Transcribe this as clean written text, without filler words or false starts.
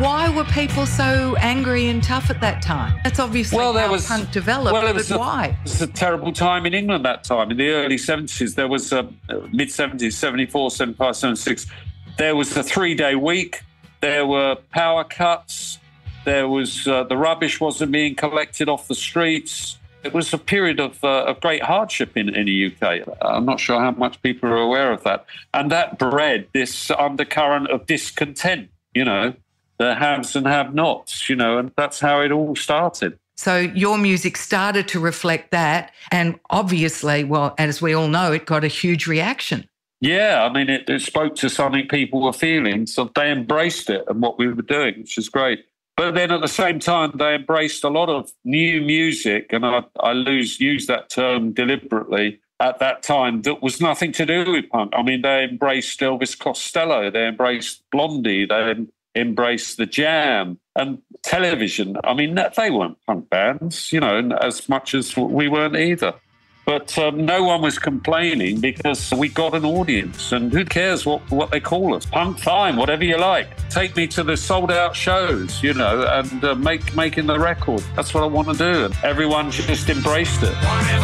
why were people so angry and tough at that time? That's obviously how punk developed, but why? It was a terrible time in England that time. In the early 70s, there was mid-70s, 74, 75, 76. There was a 3-day week. There were power cuts. There was the rubbish wasn't being collected off the streets. It was a period of great hardship in the UK. I'm not sure how much people are aware of that. And that bred this undercurrent of discontent, the haves and have-nots, and that's how it all started. So your music started to reflect that, and obviously, well, as we all know, it got a huge reaction. Yeah, I mean, it spoke to something people were feeling, so they embraced it and what we were doing, which is great. But then at the same time, they embraced a lot of new music, and I use that term deliberately, at that time that was nothing to do with punk. I mean, they embraced Elvis Costello, they embraced Blondie, they embraced the Jam and television. I mean, they weren't punk bands, as much as we weren't either. But no one was complaining because we got an audience, and who cares what they call us? Punk, fine, whatever you like. Take me to the sold-out shows, and making the record. That's what I want to do. And everyone just embraced it.